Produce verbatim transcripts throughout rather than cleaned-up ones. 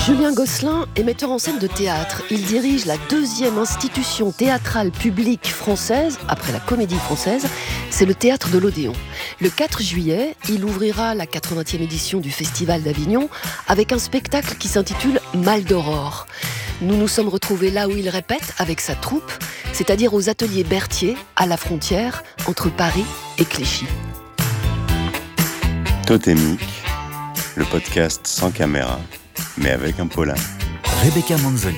Julien Gosselin est metteur en scène de théâtre. Il dirige la deuxième institution théâtrale publique française, après la Comédie Française, c'est le Théâtre de l'Odéon. Le quatre juillet, il ouvrira la quatre-vingtième édition du Festival d'Avignon avec un spectacle qui s'intitule Mal d'Aurore. Nous nous sommes retrouvés là où il répète avec sa troupe, c'est-à-dire aux ateliers Berthier, à la frontière entre Paris et Clichy. Totémique, le podcast sans caméra, mais avec un poulain. Rebecca Manzoni.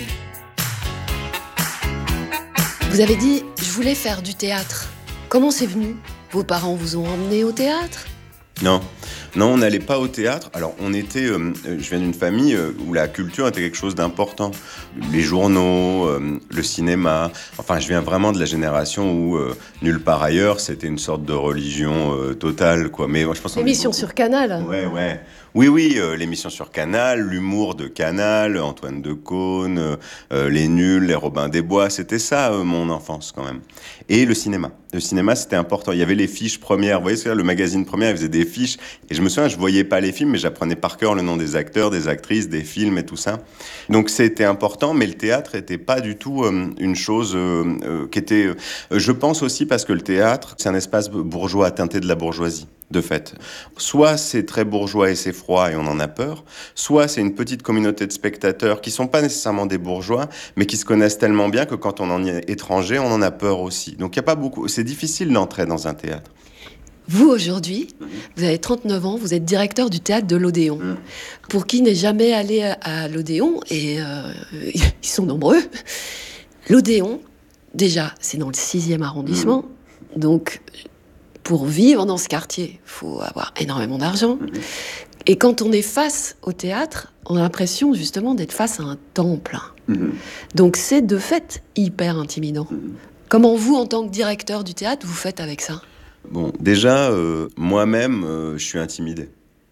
Vous avez dit, je voulais faire du théâtre. Comment c'est venu ? Vos parents vous ont emmené au théâtre ? Non, non, on n'allait pas au théâtre. Alors, on était, euh, je viens d'une famille euh, où la culture était quelque chose d'important. Les journaux, euh, le cinéma. Enfin, je viens vraiment de la génération où euh, nulle part ailleurs, c'était une sorte de religion euh, totale, quoi. Mais moi, je pense. L'émission sur Canal. Ouais, ouais. Oui, oui, euh, l'émission sur Canal, l'humour de Canal, Antoine Decaune, euh, les nuls, les Robin des Bois, c'était ça euh, mon enfance quand même. Et le cinéma. Le cinéma, c'était important. Il y avait les fiches premières. Vous voyez, c'est là, le magazine Première, il faisait des fiches. Et je me souviens, je voyais pas les films, mais j'apprenais par cœur le nom des acteurs, des actrices, des films et tout ça. Donc c'était important, mais le théâtre était pas du tout euh, une chose euh, euh, qui était... Euh, je pense aussi parce que le théâtre, c'est un espace bourgeois, teinté de la bourgeoisie. De fait. Soit c'est très bourgeois et c'est froid et on en a peur, soit c'est une petite communauté de spectateurs qui sont pas nécessairement des bourgeois, mais qui se connaissent tellement bien que quand on en est étranger, on en a peur aussi. Donc il y a pas beaucoup, c'est difficile d'entrer dans un théâtre. Vous, aujourd'hui, vous avez trente-neuf ans, vous êtes directeur du Théâtre de l'Odéon. Mmh. Pour qui n'est jamais allé à l'Odéon, et euh, ils sont nombreux, l'Odéon, déjà, c'est dans le sixième arrondissement, mmh. donc... Pour vivre dans ce quartier, il faut avoir énormément d'argent. Mmh. Et quand on est face au théâtre, on a l'impression justement d'être face à un temple. Mmh. Donc c'est de fait hyper intimidant. Mmh. Comment vous, en tant que directeur du théâtre, vous faites avec ça ? Bon, déjà, euh, moi-même, euh, je suis intimidé.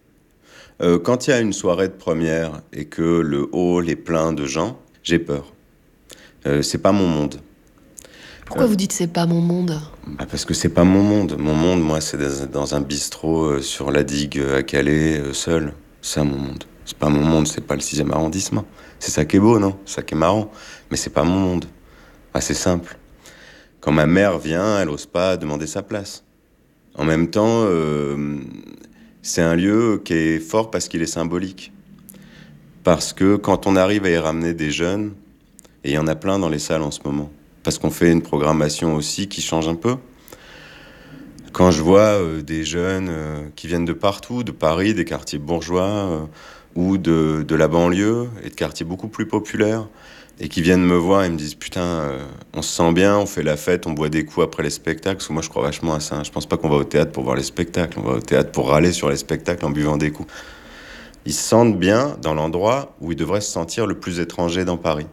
Euh, quand il y a une soirée de première et que le hall est plein de gens, j'ai peur. Euh, c'est pas mon monde. Pourquoi euh, vous dites c'est pas mon monde ? Bah parce que c'est pas mon monde. Mon monde, moi, c'est dans un bistrot euh, sur la digue à Calais, euh, seul. C'est ça mon monde. C'est pas mon monde, c'est pas le sixième arrondissement. C'est ça qui est beau, non ? C'est ça qui est marrant. Mais c'est pas mon monde. Ah, c'est simple. Quand ma mère vient, elle ose pas demander sa place. En même temps, euh, c'est un lieu qui est fort parce qu'il est symbolique. Parce que quand on arrive à y ramener des jeunes, et il y en a plein dans les salles en ce moment, parce qu'on fait une programmation aussi qui change un peu. Quand je vois euh, des jeunes euh, qui viennent de partout, de Paris, des quartiers bourgeois, euh, ou de, de la banlieue, et de quartiers beaucoup plus populaires, et qui viennent me voir et me disent « Putain, euh, on se sent bien, on fait la fête, on boit des coups après les spectacles », parce que moi je crois vachement à ça. Je pense pas qu'on va au théâtre pour voir les spectacles, on va au théâtre pour râler sur les spectacles en buvant des coups. Ils se sentent bien dans l'endroit où ils devraient se sentir le plus étranger dans Paris.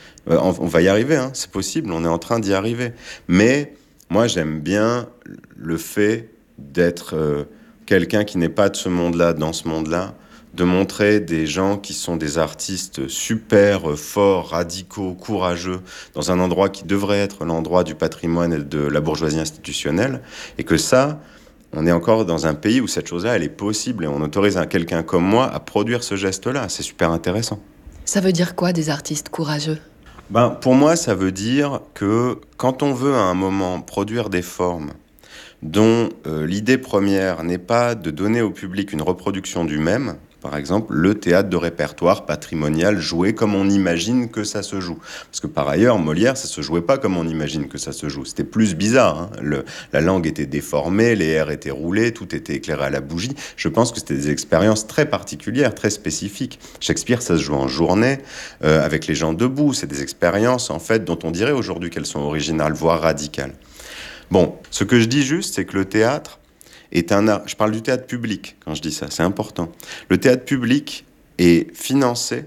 On va y arriver, hein, c'est possible, on est en train d'y arriver. Mais moi, j'aime bien le fait d'être euh, quelqu'un qui n'est pas de ce monde-là, dans ce monde-là, de montrer des gens qui sont des artistes super euh, forts, radicaux, courageux, dans un endroit qui devrait être l'endroit du patrimoine et de la bourgeoisie institutionnelle, et que ça, on est encore dans un pays où cette chose-là, elle est possible, et on autorise un, quelqu'un comme moi à produire ce geste-là. C'est super intéressant. Ça veut dire quoi, des artistes courageux ? Ben, pour moi, ça veut dire que quand on veut à un moment produire des formes dont euh, l'idée première n'est pas de donner au public une reproduction du même, par exemple, le théâtre de répertoire patrimonial joué comme on imagine que ça se joue. Parce que par ailleurs, Molière, ça se jouait pas comme on imagine que ça se joue. C'était plus bizarre. Hein. Le, la langue était déformée, les airs étaient roulés, tout était éclairé à la bougie. Je pense que c'était des expériences très particulières, très spécifiques. Shakespeare, ça se joue en journée, euh, avec les gens debout. C'est des expériences, en fait, dont on dirait aujourd'hui qu'elles sont originales, voire radicales. Bon, ce que je dis juste, c'est que le théâtre est un art. Je parle du théâtre public quand je dis ça, c'est important. Le théâtre public est financé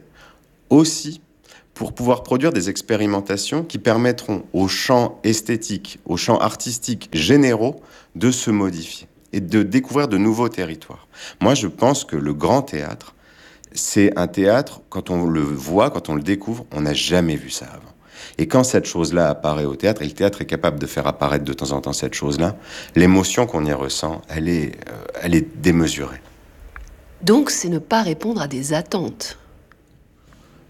aussi pour pouvoir produire des expérimentations qui permettront aux champs esthétiques, aux champs artistiques généraux de se modifier et de découvrir de nouveaux territoires. Moi, je pense que le grand théâtre, c'est un théâtre, quand on le voit, quand on le découvre, on n'a jamais vu ça avant. Et quand cette chose-là apparaît au théâtre, et le théâtre est capable de faire apparaître de temps en temps cette chose-là, l'émotion qu'on y ressent, elle est, euh, elle est démesurée. Donc, c'est ne pas répondre à des attentes.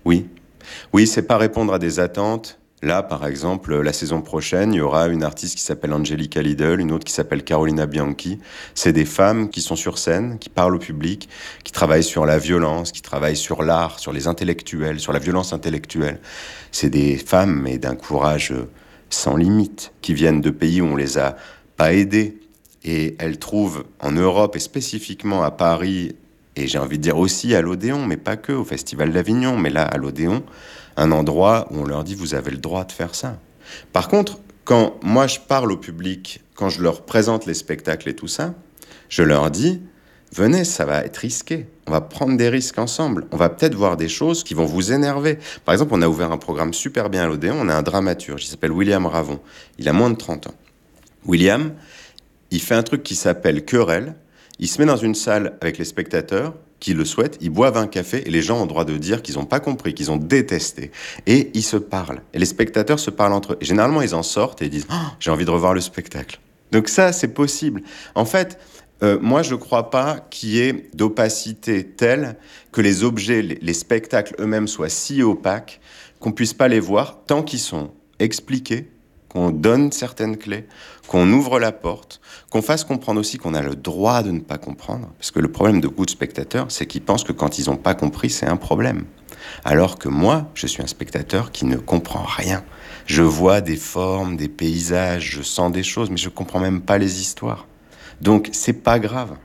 Oui. Oui, c'est pas répondre à des attentes. Là, par exemple, la saison prochaine, il y aura une artiste qui s'appelle Angelica Lidl, une autre qui s'appelle Carolina Bianchi. C'est des femmes qui sont sur scène, qui parlent au public, qui travaillent sur la violence, qui travaillent sur l'art, sur les intellectuels, sur la violence intellectuelle. C'est des femmes, mais d'un courage sans limite, qui viennent de pays où on les a pas aidées. Et elles trouvent en Europe, et spécifiquement à Paris, et j'ai envie de dire aussi à l'Odéon, mais pas que, au Festival d'Avignon, mais là, à l'Odéon, un endroit où on leur dit « vous avez le droit de faire ça ». Par contre, quand moi je parle au public, quand je leur présente les spectacles et tout ça, je leur dis « venez, ça va être risqué, on va prendre des risques ensemble, on va peut-être voir des choses qui vont vous énerver ». Par exemple, on a ouvert un programme super bien à l'Odéon, on a un dramaturge, il s'appelle William Ravon, il a moins de trente ans. William, il fait un truc qui s'appelle Querelle, il se met dans une salle avec les spectateurs qui le souhaitent, ils boivent un café et les gens ont le droit de dire qu'ils n'ont pas compris, qu'ils ont détesté. Et ils se parlent. Et les spectateurs se parlent entre eux. Et généralement, ils en sortent et ils disent oh, « j'ai envie de revoir le spectacle ». Donc ça, c'est possible. En fait, euh, moi, je ne crois pas qu'il y ait d'opacité telle que les objets, les, les spectacles eux-mêmes soient si opaques qu'on ne puisse pas les voir tant qu'ils sont expliqués, qu'on donne certaines clés, qu'on ouvre la porte, qu'on fasse comprendre aussi qu'on a le droit de ne pas comprendre. Parce que le problème de beaucoup de spectateurs, c'est qu'ils pensent que quand ils n'ont pas compris, c'est un problème. Alors que moi, je suis un spectateur qui ne comprend rien. Je vois des formes, des paysages, je sens des choses, mais je ne comprends même pas les histoires. Donc, c'est pas grave.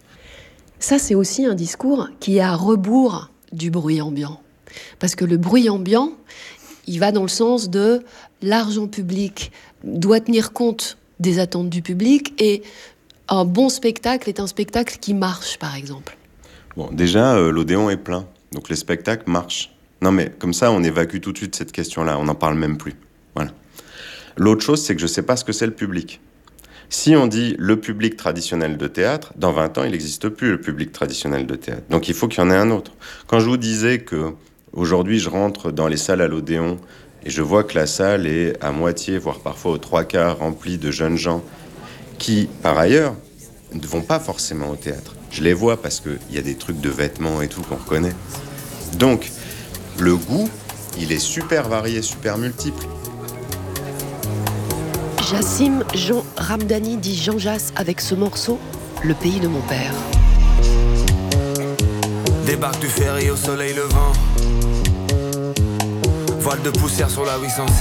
Ça, c'est aussi un discours qui est à rebours du bruit ambiant. Parce que le bruit ambiant, il va dans le sens de l'argent public doit tenir compte des attentes du public et un bon spectacle est un spectacle qui marche, par exemple. Bon, déjà, euh, l'Odéon est plein, donc les spectacles marchent. Non mais comme ça, on évacue tout de suite cette question-là, on n'en parle même plus. Voilà. L'autre chose, c'est que je ne sais pas ce que c'est le public. Si on dit le public traditionnel de théâtre, dans vingt ans, il n'existe plus le public traditionnel de théâtre. Donc il faut qu'il y en ait un autre. Quand je vous disais que aujourd'hui, je rentre dans les salles à l'Odéon et je vois que la salle est à moitié, voire parfois aux trois quarts, remplie de jeunes gens qui, par ailleurs, ne vont pas forcément au théâtre. Je les vois parce qu'il y a des trucs de vêtements et tout qu'on reconnaît. Donc, le goût, il est super varié, super multiple. Jassim Jean Ramdani dit Jean Jass avec ce morceau « Le pays de mon père ». Débarque du ferry au soleil levant. Voile de poussière sur la huit cent six.